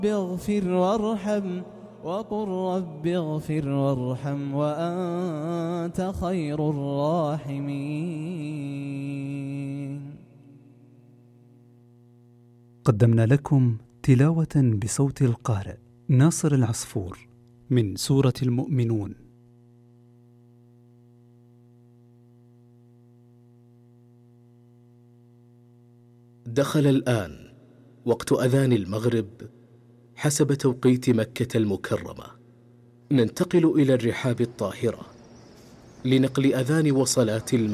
اغفر وارحم وقل رب اغفر وارحم وأنت خير الراحمين. قدمنا لكم تلاوة بصوت القارئ ناصر العصفور من سورة المؤمنون. دخل الآن وقت أذان المغرب حسب توقيت مكة المكرمة. ننتقل إلى الرحاب الطاهرة لنقل أذان وصلاة المغرب.